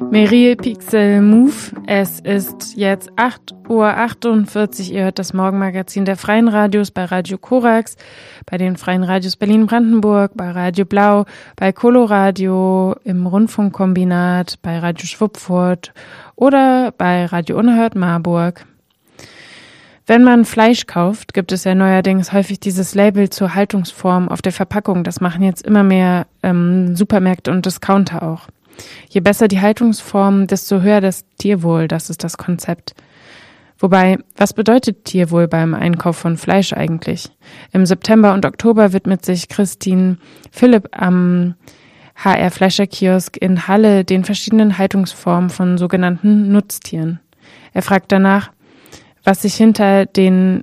Merie Pixel Move. Es ist jetzt 8:48 Uhr. Ihr hört das Morgenmagazin der Freien Radios bei Radio Korax, bei den Freien Radios Berlin-Brandenburg, bei Radio Blau, bei Coloradio, im Rundfunkkombinat, bei Radio Schwupfurt oder bei Radio Unerhört Marburg. Wenn man Fleisch kauft, gibt es ja neuerdings häufig dieses Label zur Haltungsform auf der Verpackung. Das machen jetzt immer mehr Supermärkte und Discounter auch. Je besser die Haltungsform, desto höher das Tierwohl. Das ist das Konzept. Wobei, was bedeutet Tierwohl beim Einkauf von Fleisch eigentlich? Im September und Oktober widmet sich Christine Philipp am HR Fleischerkiosk in Halle den verschiedenen Haltungsformen von sogenannten Nutztieren. Er fragt danach, was sich hinter den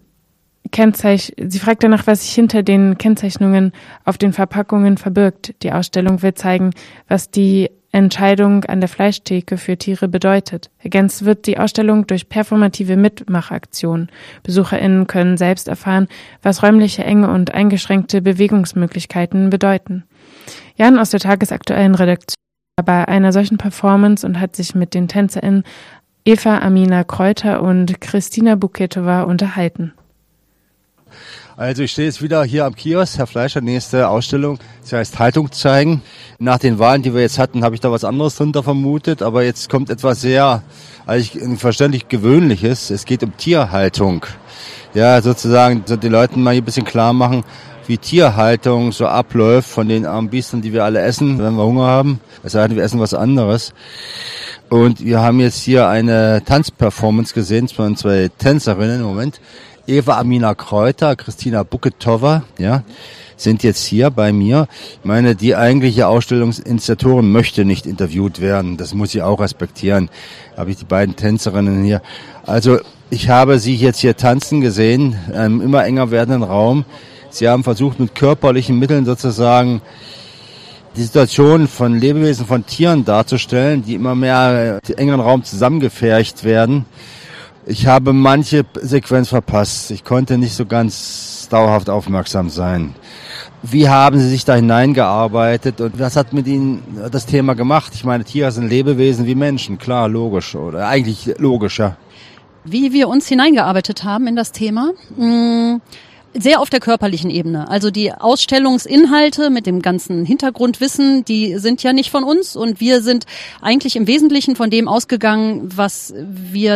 Kennzeichnungen auf den Verpackungen verbirgt. Die Ausstellung will zeigen, was die Entscheidung an der Fleischtheke für Tiere bedeutet. Ergänzt wird die Ausstellung durch performative Mitmachaktionen. BesucherInnen können selbst erfahren, was räumliche Enge und eingeschränkte Bewegungsmöglichkeiten bedeuten. Jan aus der tagesaktuellen Redaktion war bei einer solchen Performance und hat sich mit den TänzerInnen Eva Amina Kräuter und Christina Buketova unterhalten. Also ich stehe jetzt wieder hier am Kiosk, Herr Fleischer, nächste Ausstellung. Das heißt Haltung zeigen. Nach den Wahlen, die wir jetzt hatten, habe ich da was anderes drunter vermutet. Aber jetzt kommt etwas sehr, verständlich Gewöhnliches. Es geht um Tierhaltung. Ja, sozusagen so den Leuten mal hier ein bisschen klar machen, wie Tierhaltung so abläuft von den armen Biestern, die wir alle essen, wenn wir Hunger haben. Es sei denn, wir essen was anderes. Und wir haben jetzt hier eine Tanzperformance gesehen von zwei Tänzerinnen im Moment. Eva Amina Kräuter, Christina Buketova, ja, sind jetzt hier bei mir. Ich meine, die eigentliche Ausstellungsinitiatorin möchte nicht interviewt werden. Das muss ich auch respektieren. Da habe ich die beiden Tänzerinnen hier. Also, ich habe sie jetzt hier tanzen gesehen, in einem immer enger werdenden Raum. Sie haben versucht, mit körperlichen Mitteln sozusagen die Situation von Lebewesen, von Tieren darzustellen, die immer mehr im engeren Raum zusammengefercht werden. Ich habe manche Sequenz verpasst. Ich konnte nicht so ganz dauerhaft aufmerksam sein. Wie haben Sie sich da hineingearbeitet und was hat mit Ihnen das Thema gemacht? Ich meine, Tiere sind Lebewesen wie Menschen, klar, logisch, oder eigentlich logisch, ja. Wie wir uns hineingearbeitet haben in das Thema? Sehr auf der körperlichen Ebene. Also die Ausstellungsinhalte mit dem ganzen Hintergrundwissen, die sind ja nicht von uns und wir sind eigentlich im Wesentlichen von dem ausgegangen, was wir